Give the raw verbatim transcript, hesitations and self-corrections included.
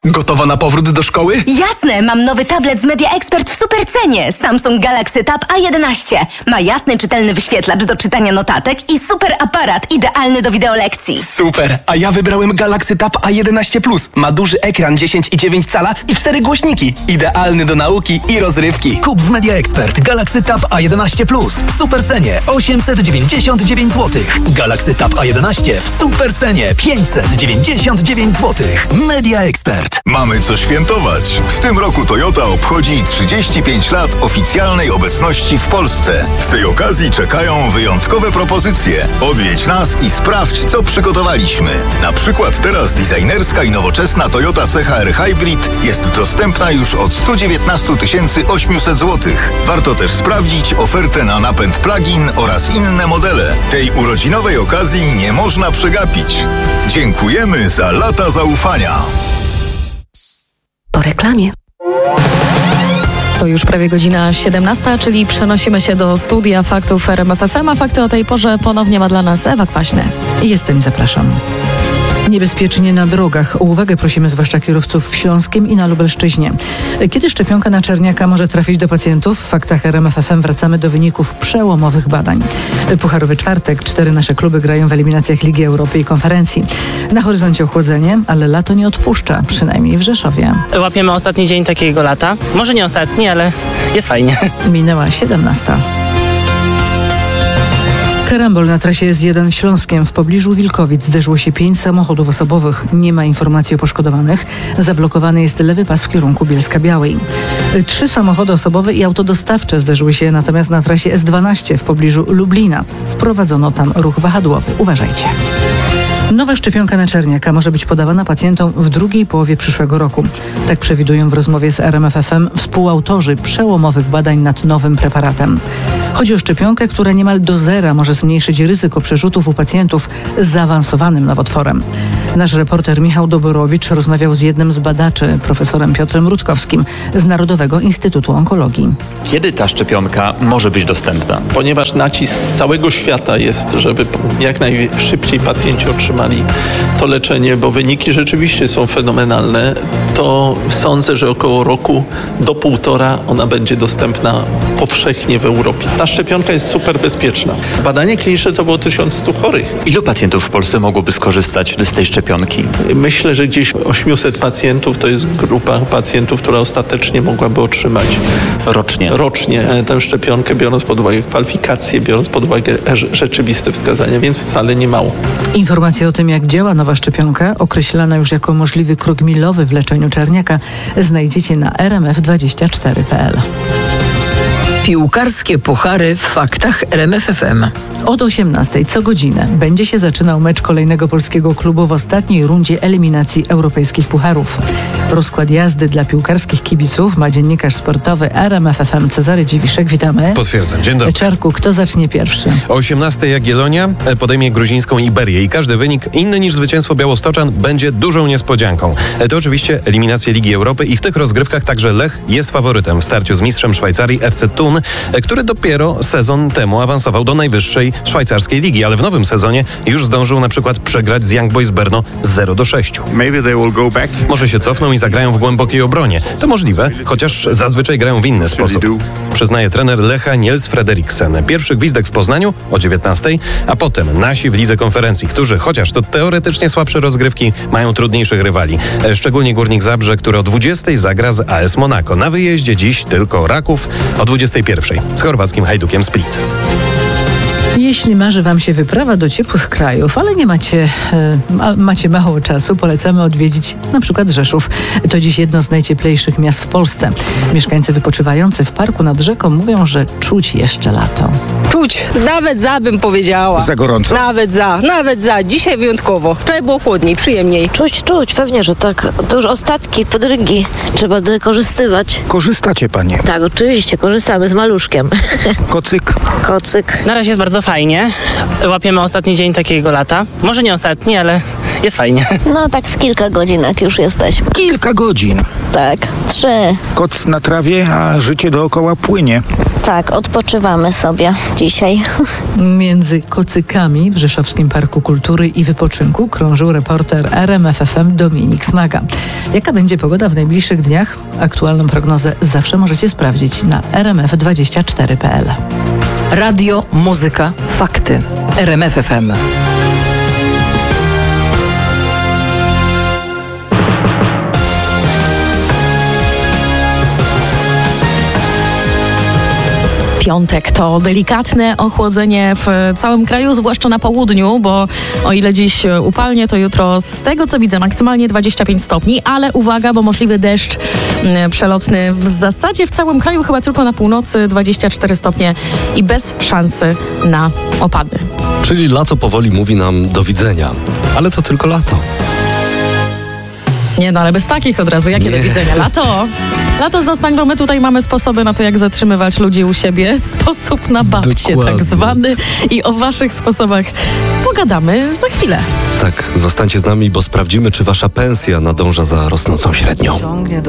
Gotowa na powrót do szkoły? Jasne, mam nowy tablet z Media Expert w supercenie. Samsung Galaxy Tab A jedenaście. Ma jasny, czytelny wyświetlacz do czytania notatek i super aparat idealny do wideolekcji. Super, a ja wybrałem Galaxy Tab A jedenaście plus. Ma duży ekran dziesięć i dziewięć cala i cztery głośniki. Idealny do nauki i rozrywki. Kup w Media Expert Galaxy Tab A jedenaście plus w supercenie osiemset dziewięćdziesiąt dziewięć złotych. Galaxy Tab A jedenaście w supercenie pięćset dziewięćdziesiąt dziewięć złotych. Media Expert. Mamy co świętować. W tym roku Toyota obchodzi trzydzieści pięć lat oficjalnej obecności w Polsce. Z tej okazji czekają wyjątkowe propozycje. Odwiedź nas i sprawdź, co przygotowaliśmy. Na przykład teraz designerska i nowoczesna Toyota C H R Hybrid jest dostępna już od sto dziewiętnaście tysięcy osiemset złotych. Warto też sprawdzić ofertę na napęd plug-in oraz inne modele. Tej urodzinowej okazji nie można przegapić. Dziękujemy za lata zaufania. Po reklamie. To już prawie godzina siedemnasta, czyli przenosimy się do studia faktów R M F F M, a fakty o tej porze ponownie ma dla nas Ewa Kwaśny. Jestem i zapraszam. Niebezpiecznie na drogach. O uwagę prosimy zwłaszcza kierowców w Śląskiem i na Lubelszczyźnie. Kiedy szczepionka na czerniaka może trafić do pacjentów? W faktach R M F F M wracamy do wyników przełomowych badań. Pucharowy czwartek. Cztery nasze kluby grają w eliminacjach Ligi Europy i konferencji. Na horyzoncie ochłodzenie, ale lato nie odpuszcza, przynajmniej w Rzeszowie. Łapiemy ostatni dzień takiego lata. Może nie ostatni, ale jest fajnie. Minęła siedemnasta. Karambol na trasie S jeden w Śląskiem. W pobliżu Wilkowic zderzyło się pięć samochodów osobowych. Nie ma informacji o poszkodowanych. Zablokowany jest lewy pas w kierunku Bielska-Białej. Trzy samochody osobowe i auto dostawcze zderzyły się natomiast na trasie S dwanaście w pobliżu Lublina. Wprowadzono tam ruch wahadłowy. Uważajcie. Nowa szczepionka na czerniaka może być podawana pacjentom w drugiej połowie przyszłego roku. Tak przewidują w rozmowie z R M F F M współautorzy przełomowych badań nad nowym preparatem. Chodzi o szczepionkę, która niemal do zera może zmniejszyć ryzyko przerzutów u pacjentów z zaawansowanym nowotworem. Nasz reporter Michał Doborowicz rozmawiał z jednym z badaczy, profesorem Piotrem Rutkowskim z Narodowego Instytutu Onkologii. Kiedy ta szczepionka może być dostępna? Ponieważ nacisk całego świata jest, żeby jak najszybciej pacjenci otrzymali to leczenie, bo wyniki rzeczywiście są fenomenalne, to sądzę, że około roku do półtora ona będzie dostępna powszechnie w Europie. Ta szczepionka jest super bezpieczna. Badanie kliniczne to było tysiąc sto chorych. Ilu pacjentów w Polsce mogłoby skorzystać z tej szczepionki? Myślę, że gdzieś osiemset pacjentów to jest grupa pacjentów, która ostatecznie mogłaby otrzymać rocznie, rocznie tę szczepionkę, biorąc pod uwagę kwalifikacje, biorąc pod uwagę rzeczywiste wskazania, więc wcale nie mało. Informacje o tym, jak działa nowa szczepionka, określana już jako możliwy krok milowy w leczeniu czerniaka, znajdziecie na r m f dwadzieścia cztery kropka p l. Piłkarskie puchary w faktach R M F F M. Od osiemnastej co godzinę będzie się zaczynał mecz kolejnego polskiego klubu w ostatniej rundzie eliminacji europejskich pucharów. Rozkład jazdy dla piłkarskich kibiców ma dziennikarz sportowy R M F F M Cezary Dziwiszek. Witamy. Potwierdzam. Dzień dobry. Czarku, kto zacznie pierwszy? O osiemnastej Jagiellonia podejmie gruzińską Iberię i każdy wynik inny niż zwycięstwo białostoczan będzie dużą niespodzianką. To oczywiście eliminacje Ligi Europy i w tych rozgrywkach także Lech jest faworytem w starciu z mistrzem Szwajcarii F C Thun, który dopiero sezon temu awansował do najwyższej szwajcarskiej ligi, ale w nowym sezonie już zdążył na przykład przegrać z Young Boys Brno zero do sześciu. Może się cofną i zagrają w głębokiej obronie. To możliwe, chociaż zazwyczaj grają w inny sposób. Przyznaje trener Lecha Niels Frederiksen. Pierwszy gwizdek w Poznaniu o dziewiętnastej, a potem nasi w Lidze Konferencji, którzy chociaż to teoretycznie słabsze rozgrywki, mają trudniejszych rywali. Szczególnie Górnik Zabrze, który o dwudziestej zagra z A S Monaco. Na wyjeździe dziś tylko Raków o dwudziestej pierwszej z chorwackim Hajdukiem Split. Jeśli marzy Wam się wyprawa do ciepłych krajów, ale nie macie, e, macie mało czasu, polecamy odwiedzić na przykład Rzeszów. To dziś jedno z najcieplejszych miast w Polsce. Mieszkańcy wypoczywający w parku nad rzeką mówią, że czuć jeszcze lato. Czuć, nawet za bym powiedziała. Za gorąco? Nawet za, nawet za. Dzisiaj wyjątkowo. Wczoraj było chłodniej, przyjemniej. Czuć, czuć, pewnie, że tak. To już ostatki, podrygi. Trzeba wykorzystywać. Korzystacie Panie? Tak, oczywiście, korzystamy z maluszkiem. Kocyk? Kocyk. Na razie jest bardzo fajnie. Łapiemy ostatni dzień takiego lata. Może nie ostatni, ale jest fajnie. No tak z kilka godzinek już jesteśmy. Kilka godzin? Tak, trzy. Koc na trawie, a życie dookoła płynie. Tak, odpoczywamy sobie dzisiaj. Między kocykami w Rzeszowskim Parku Kultury i Wypoczynku krążył reporter R M F F M Dominik Smaga. Jaka będzie pogoda w najbliższych dniach? Aktualną prognozę zawsze możecie sprawdzić na r m f dwadzieścia cztery kropka p l. Radio, muzyka, fakty. R M F F M. Piątek to delikatne ochłodzenie w całym kraju, zwłaszcza na południu, bo o ile dziś upalnie, to jutro z tego co widzę maksymalnie dwadzieścia pięć stopni, ale uwaga, bo możliwy deszcz mm, przelotny w zasadzie w całym kraju, chyba tylko na północy dwadzieścia cztery stopnie i bez szansy na opady. Czyli lato powoli mówi nam do widzenia, ale to tylko lato. Nie no, ale bez takich od razu, jakie Nie. do widzenia? Lato! Lato zostań, bo my tutaj mamy sposoby na to, jak zatrzymywać ludzi u siebie. Sposób na babcie Dokładnie. tak zwany. I o waszych sposobach pogadamy za chwilę. Tak, zostańcie z nami, bo sprawdzimy, czy wasza pensja nadąża za rosnącą średnią.